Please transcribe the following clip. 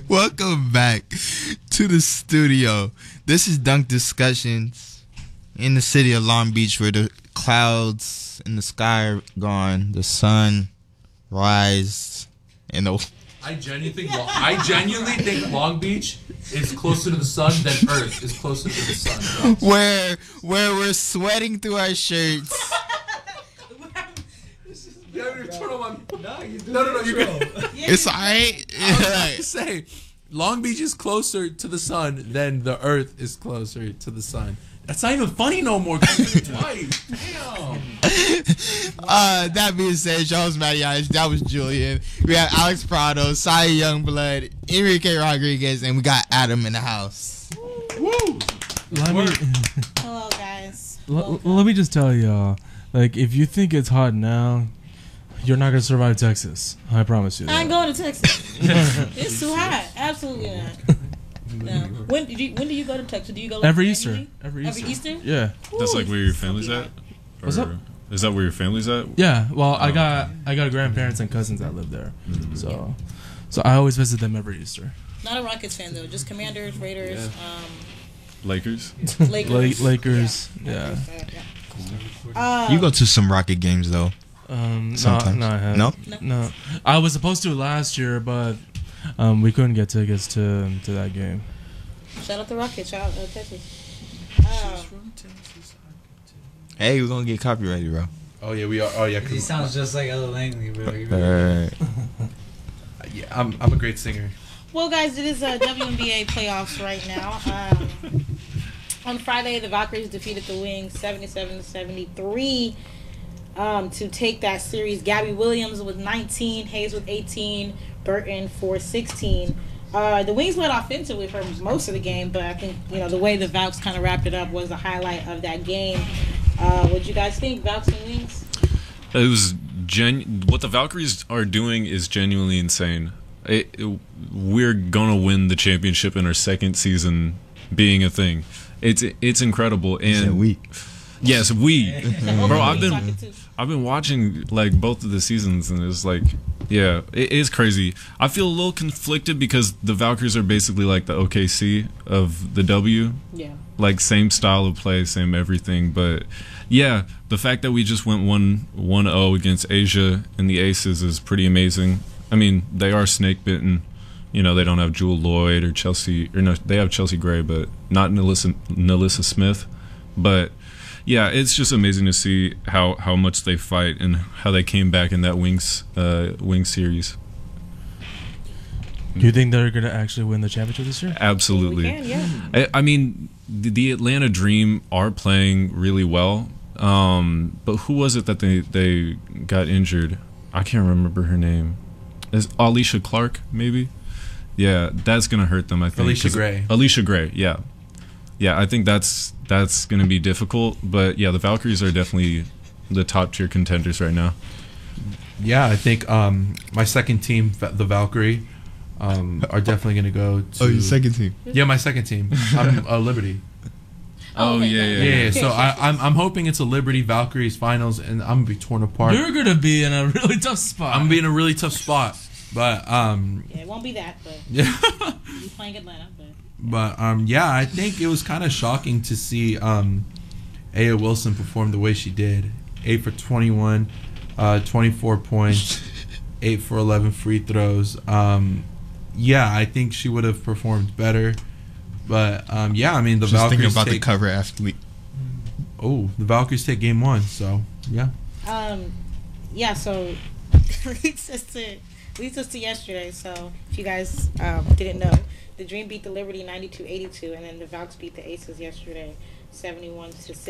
Welcome back to the studio. This is Dunk Discussions in the city of Long Beach, where the clouds in the sky are gone, the sun rise, and the... I genuinely think Long Beach is closer to the sun than Earth is closer to the sun. where we're sweating through our shirts. No, you're good. It's alright. I was about to say, Long Beach is closer to the sun than the Earth is closer to the sun. That's not even funny no more. Twice. Damn. That being said, Charles Matty, that was Julian. We have Alex Prado, Cy Youngblood, Enrique Rodriguez, and we got Adam in the house. Woo! Hello, guys. Let me just tell y'all, like, if you think it's hot now, you're not gonna survive Texas. I promise you. I ain't going to Texas. It's too hot. Absolutely not. No. When do you go to Texas? Do you go like Every annually? Easter. Every Easter. Yeah. That's like where your family's at? What's up? Is that where your family's at? Yeah. Well, I got grandparents and cousins that live there, so I always visit them every Easter. Not a Rockets fan though. Just Commanders, Raiders, Lakers? Lakers. Yeah. You go to some Rocket games though. Sometimes. No, I haven't. No? I was supposed to last year, but we couldn't get tickets to that game. Shout out to Rockets. Shout out to Texas. Hey, we're gonna get copyrighted, bro. Oh yeah, we are. Oh yeah, He sounds just like Ella Langley, bro. Yeah, I'm a great singer. Well, guys, it is WNBA playoffs right now. On Friday, the Valkyries defeated the Wings 77-73 to take that series. Gabby Williams with 19, Hayes with 18, Burton for 16. The Wings led offensively for most of the game, but I think the way the Valks kind of wrapped it up was the highlight of that game. What you guys think, Valks and Wings? It was what the Valkyries are doing is genuinely insane. We're gonna win the championship in our second season being a thing. It's incredible. And we. Yes, we. Bro, I've I've been watching like both of the seasons, and it's like, yeah, it is crazy. I feel a little conflicted because the Valkyries are basically like the OKC of the W. Yeah. Like same style of play, same everything, but yeah, the fact that we just went 1-0 against Asia and the Aces is pretty amazing. I mean, they are snake bitten. They don't have Jewel Lloyd or Chelsea, or no, they have Chelsea Gray, but not Nalissa Smith. But yeah, it's just amazing to see how much they fight and how they came back in that Wings series. Do you think they're gonna actually win the championship this year? Absolutely. We can, yeah. I mean, the Atlanta Dream are playing really well, but who was it that they got injured? I can't remember her name. Is Alicia Clark maybe? Yeah, that's gonna hurt them. I think Alicia Gray. Yeah. I think that's gonna be difficult. But yeah, the Valkyries are definitely the top tier contenders right now. Yeah, I think my second team, the Valkyrie, are definitely gonna go to. Oh, your second team. Yeah, my second team. I'm Liberty. Oh yeah. Yeah. So I'm hoping it's a Liberty Valkyries finals, and I'm gonna be torn apart. You're gonna be in a really tough spot. I'm gonna be in a really tough spot, but Yeah, it won't be that, but yeah. you playing Atlanta, but. But yeah, I think it was kind of shocking to see Aya Wilson perform the way she did. 8 for 21, 24 points, 8 for 11 free throws. Yeah, I think she would have performed better. But yeah, I mean the Just Valkyries thinking about take, the cover athlete. Oh, the Valkyries take game 1, so yeah. Yeah, so leads us to yesterday. So if you guys didn't know, the Dream beat the Liberty 92-82, and then the Valks beat the Aces yesterday 71-6.